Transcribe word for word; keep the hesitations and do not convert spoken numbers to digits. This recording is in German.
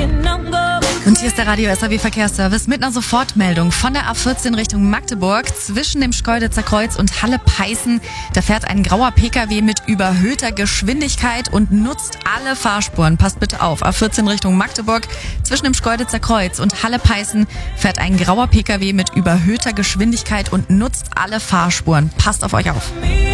Und hier ist der Radio S A W Verkehrsservice mit einer Sofortmeldung von der A vierzehn Richtung Magdeburg zwischen dem Schkeuditzer Kreuz und Halle-Peißen. Da fährt ein grauer Pkw mit überhöhter Geschwindigkeit und nutzt alle Fahrspuren. Passt bitte auf, A vierzehn Richtung Magdeburg zwischen dem Schkeuditzer Kreuz und Halle-Peißen fährt ein grauer Pkw mit überhöhter Geschwindigkeit und nutzt alle Fahrspuren. Passt auf euch auf.